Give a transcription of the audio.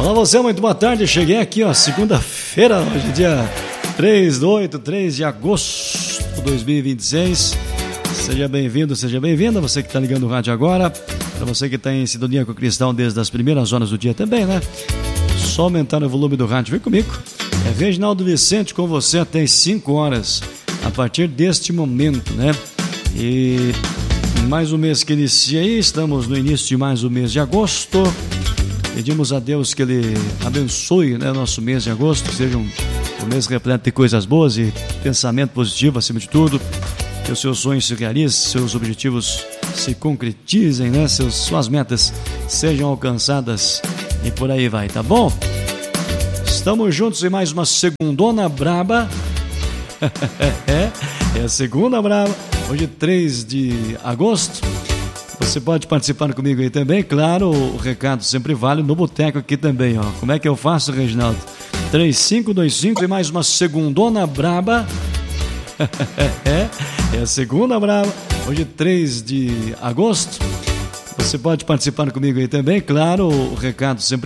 Olá você, muito boa tarde. Cheguei aqui, ó, segunda-feira, hoje é dia 3 de agosto de 2026. Seja bem-vindo, seja bem-vinda, você que está ligando o rádio agora, para você que está em sintonia com o Cristão desde as primeiras horas do dia também, né? Só aumentar o volume do rádio, vem comigo. É Reginaldo Vicente com você até as 5 horas, a partir deste momento, né? E mais um mês que inicia aí, estamos no início de mais um mês de agosto. Pedimos a Deus que Ele abençoe, né, nosso mês de agosto, que seja um mês repleto de coisas boas e pensamento positivo acima de tudo, que os seus sonhos se realizem, seus objetivos se concretizem, né, suas metas sejam alcançadas e por aí vai, tá bom? Estamos juntos em mais uma segundona braba. É a segunda braba, hoje 3 de agosto. Você pode participar comigo aí também, claro, o recado sempre vale no boteco aqui também, ó. Como é que eu faço, Reginaldo? 3525 e mais uma segundona braba. É a segunda braba, hoje 3 de agosto. Você pode participar comigo aí também, claro, o recado sempre